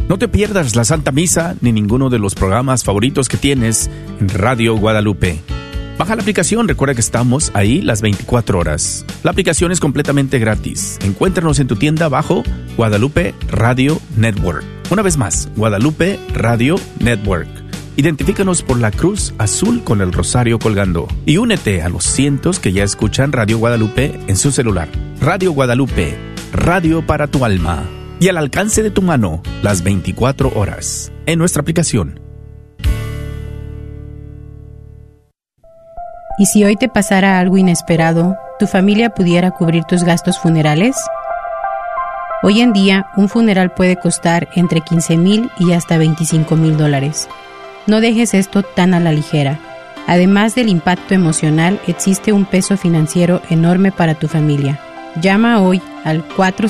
No te pierdas la Santa Misa ni ninguno de los programas favoritos que tienes en Radio Guadalupe. Baja la aplicación, recuerda que estamos ahí las 24 horas. La aplicación es completamente gratis. Encuéntranos en tu tienda bajo Guadalupe Radio Network. Una vez más, Guadalupe Radio Network. Identifícanos por la cruz azul con el rosario colgando. Y únete a los cientos que ya escuchan Radio Guadalupe en su celular. Radio Guadalupe, radio para tu alma. Y al alcance de tu mano, las 24 horas, en nuestra aplicación. ¿Y si hoy te pasara algo inesperado, tu familia pudiera cubrir tus gastos funerales? Hoy en día, un funeral puede costar entre $15,000 y hasta $25,000. No dejes esto tan a la ligera. Además del impacto emocional, existe un peso financiero enorme para tu familia. Llama hoy al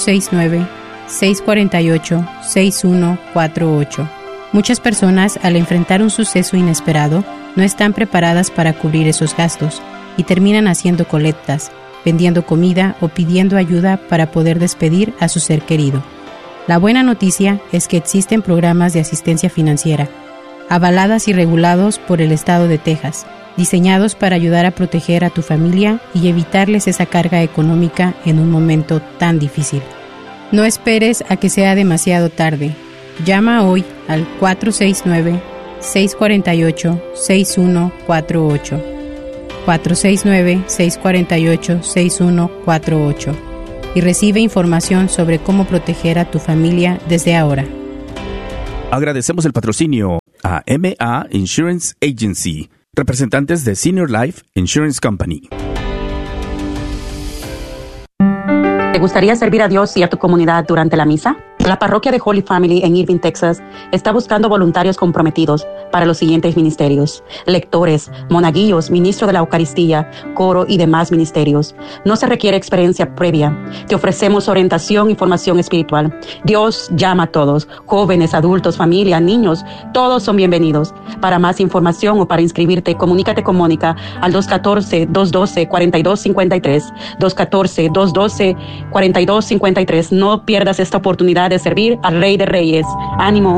469-648-6148. Muchas personas, al enfrentar un suceso inesperado, no están preparadas para cubrir esos gastos y terminan haciendo colectas, vendiendo comida o pidiendo ayuda para poder despedir a su ser querido. La buena noticia es que existen programas de asistencia financiera, avaladas y regulados por el estado de Texas, diseñados para ayudar a proteger a tu familia y evitarles esa carga económica en un momento tan difícil. No esperes a que sea demasiado tarde. Llama hoy al 469-648-6148. 469-648-6148 y recibe información sobre cómo proteger a tu familia desde ahora. Agradecemos el patrocinio a MA Insurance Agency, representantes de Senior Life Insurance Company. ¿Te gustaría servir a Dios y a tu comunidad durante la misa? La parroquia de Holy Family en Irving, Texas, está buscando voluntarios comprometidos para los siguientes ministerios: lectores, monaguillos, ministro de la Eucaristía, coro y demás ministerios. No se requiere experiencia previa. Te ofrecemos orientación y formación espiritual. Dios llama a todos, jóvenes, adultos, familia, niños, todos son bienvenidos. Para más información o para inscribirte, comunícate con Mónica al 214-212-4253, 214-212-4253. No pierdas esta oportunidad de servir al Rey de Reyes. ¡Ánimo!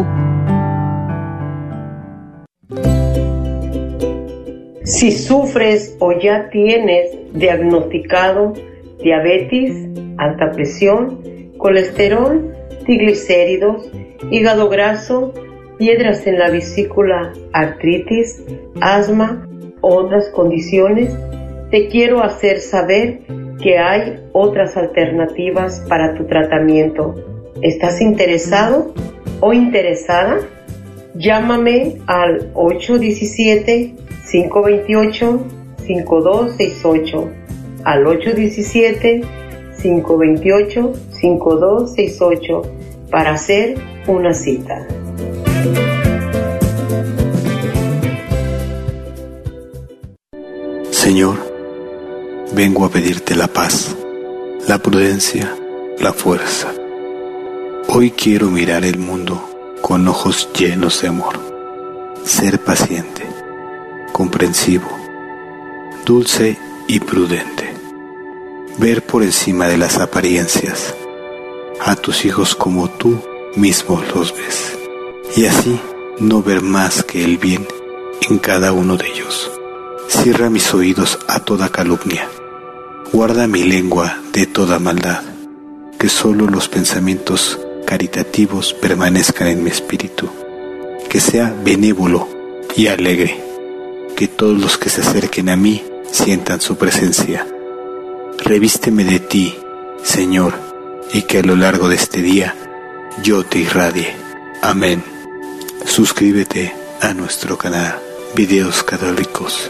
Si sufres o ya tienes diagnosticado diabetes, alta presión, colesterol, triglicéridos, hígado graso, piedras en la vesícula, artritis, asma u otras condiciones, te quiero hacer saber que hay otras alternativas para tu tratamiento. ¿Estás interesado o interesada? Llámame al 817-528-5268, al 817-528-5268 para hacer una cita. Señor, vengo a pedirte la paz, la prudencia, la fuerza. Hoy quiero mirar el mundo con ojos llenos de amor, ser paciente, comprensivo, dulce y prudente, ver por encima de las apariencias a tus hijos como tú mismo los ves, y así no ver más que el bien en cada uno de ellos. Cierra mis oídos a toda calumnia, guarda mi lengua de toda maldad, que solo los pensamientos caritativos permanezcan en mi espíritu, que sea benévolo y alegre, que todos los que se acerquen a mí sientan su presencia. Revísteme de ti, Señor, y que a lo largo de este día yo te irradie. Amén. Suscríbete a nuestro canal Videos Católicos.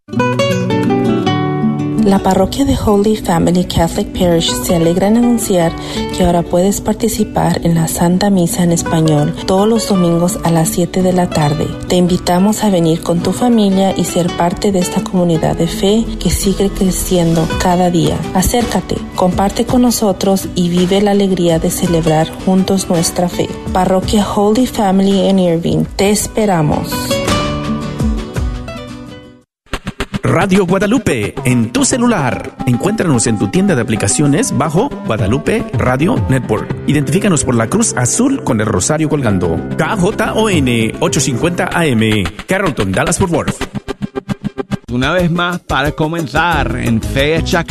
La parroquia de Holy Family Catholic Parish se alegra en anunciar que ahora puedes participar en la Santa Misa en español todos los domingos a las 7 de la tarde. Te invitamos a venir con tu familia y ser parte de esta comunidad de fe que sigue creciendo cada día. Acércate, comparte con nosotros y vive la alegría de celebrar juntos nuestra fe. Parroquia Holy Family en Irving, te esperamos. Radio Guadalupe en tu celular. Encuéntranos en tu tienda de aplicaciones bajo Guadalupe Radio Network. Identifícanos por la cruz azul con el rosario colgando. KJON 850 AM, Carrollton, Dallas-Fort Worth. Una vez más, para comenzar en fecha